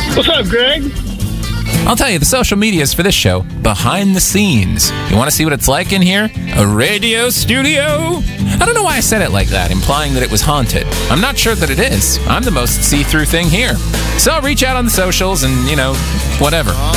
What's up, Greg? I'll tell you, the social medias for this show, behind the scenes. You want to see what it's like in here? A radio studio? I don't know why I said it like that, implying that it was haunted. I'm not sure that it is. I'm the most see-through thing here. So I'll reach out on the socials and, whatever.